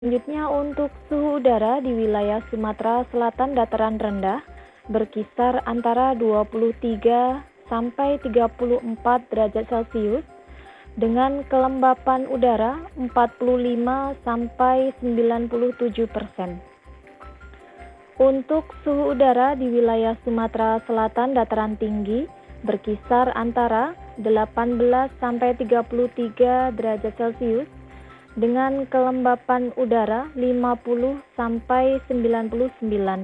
Selanjutnya untuk suhu udara di wilayah Sumatera Selatan dataran rendah berkisar antara 23 sampai 34 derajat Celcius dengan kelembapan udara 45 sampai 97%. Untuk suhu udara di wilayah Sumatera Selatan dataran tinggi berkisar antara 18 sampai 33 derajat Celcius dengan kelembapan udara 50 sampai 99%.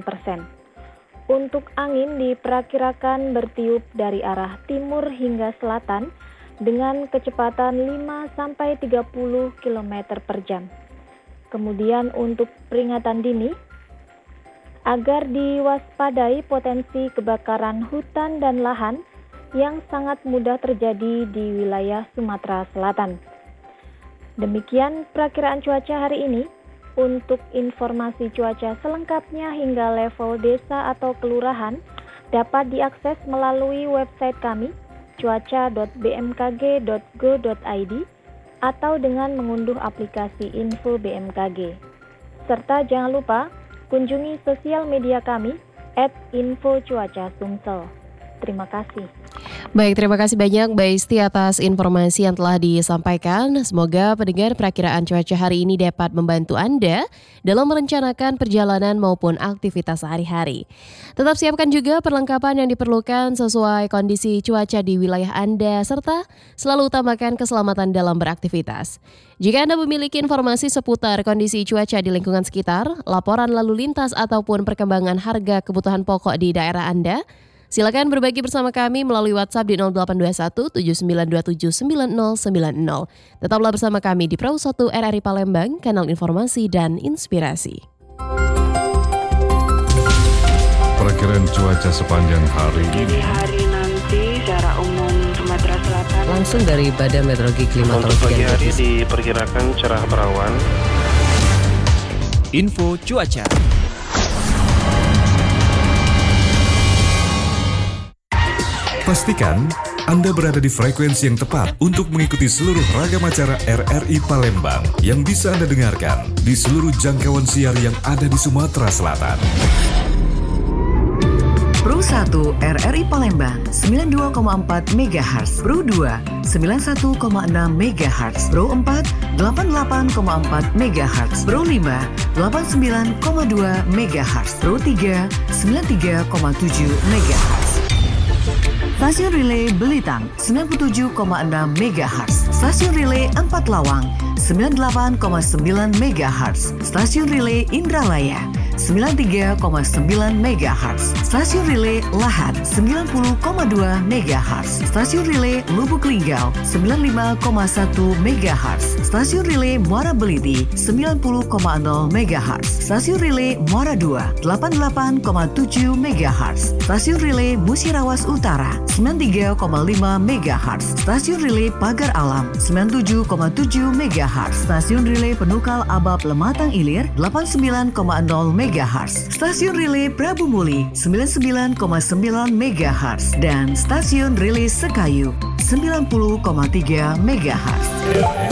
Untuk angin diperkirakan bertiup dari arah timur hingga selatan dengan kecepatan 5 sampai 30 km per jam. Kemudian untuk peringatan dini, agar diwaspadai potensi kebakaran hutan dan lahan yang sangat mudah terjadi di wilayah Sumatera Selatan. Demikian perakiraan cuaca hari ini. Untuk informasi cuaca selengkapnya hingga level desa atau kelurahan dapat diakses melalui website kami cuaca.bmkg.go.id atau dengan mengunduh aplikasi Info BMKG. Serta jangan lupa kunjungi sosial media kami @infocuacasumsel. Terima kasih. Baik, terima kasih banyak Mbak Isti atas informasi yang telah disampaikan. Semoga pendengar perakiraan cuaca hari ini dapat membantu Anda dalam merencanakan perjalanan maupun aktivitas sehari-hari. Tetap siapkan juga perlengkapan yang diperlukan sesuai kondisi cuaca di wilayah Anda, serta selalu utamakan keselamatan dalam beraktivitas. Jika Anda memiliki informasi seputar kondisi cuaca di lingkungan sekitar, laporan lalu lintas ataupun perkembangan harga kebutuhan pokok di daerah Anda, silakan berbagi bersama kami melalui WhatsApp di 0821 7927 9090. Tetaplah bersama kami di Perahu 1 RRI Palembang, kanal informasi dan inspirasi. Perakiraan cuaca sepanjang hari. Jadi hari nanti secara umum Sumatera Selatan Langsung dari Badan Meteorologi Untuk Klimatologi pagi dan hari Geofisika. diperkirakan cerah berawan. Info cuaca. Pastikan Anda berada di frekuensi yang tepat untuk mengikuti seluruh ragam acara RRI Palembang yang bisa Anda dengarkan di seluruh jangkauan siar yang ada di Sumatera Selatan. Pro 1 RRI Palembang 92,4 MHz, Pro 2 91,6 MHz, Pro 4 88,4 MHz, Pro 5 89,2 MHz, Pro 3 93,7 MHz. Stasiun Relay Belitang 97,6 MHz, Stasiun Relay 4 Lawang 98,9 MHz, Stasiun Relay Indralaya 93,9 MHz, Stasiun Relay Lahat 90,2 MHz, Stasiun Relay Lubuk Linggau 95,1 MHz, Stasiun Relay Muara Beliti 90,0 MHz, Stasiun Relay Muara 2 88,7 MHz, Stasiun Relay Musirawas Utara 93,5 MHz, Stasiun Relay Pagar Alam 97,7 MHz, Stasiun Relay Penukal Abab Lematang Ilir 89,0 MHz, Stasiun Relay Prabu Muli 99,9 MHz, dan Stasiun Relay Sekayu 90,3 MHz.